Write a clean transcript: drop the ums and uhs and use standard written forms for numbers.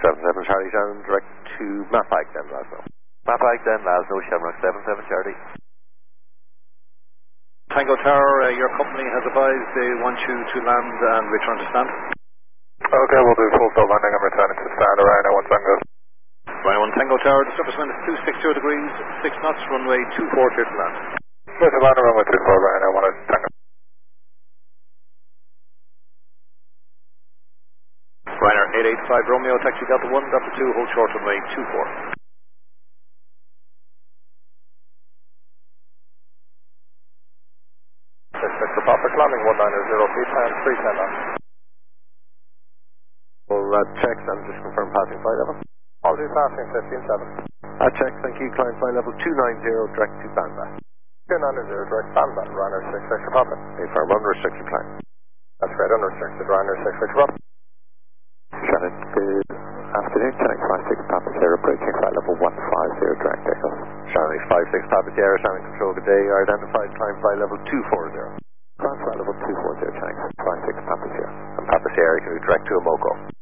77 Charlie, down direct to Mapike then, Laszlo. Mapike then, Laszlo, Shamrock 77 Charlie. Tango Tower, your company has advised they want you to land and return to stand. Okay, we'll do full stop landing and returning to stand around 1 Tango. Rhino 1 Tango Tower, the surface wind is 260 degrees, 6 knots, runway 24 clear to land. Clear to land, runway 24, Rhino 1 Tango. Ryanair 885 Romeo, taxi Delta 1, Delta 2, hold short runway 24. Victor Papa climbing 190 feet and 310 knots. We'll check and just confirm passing flight level. I'll do passing 15-7. Check, thank you, climb flight level 290 direct to Banba. 290 direct Banba, Ryanair 6 Victor Papa. Confirm unrestricted climb. That's great, unrestricted, Ryanair 6 Victor Papa. Shannon, good afternoon, Channel 56 Papa Sierra, approaching flight level 150 direct echo. Shannon 56 Papa Sierra, Shannon control, good day, identified climb flight level 240. Climb flight level 240, Channel 56 Papa Sierra. And Papa Sierra can be direct to Omoko.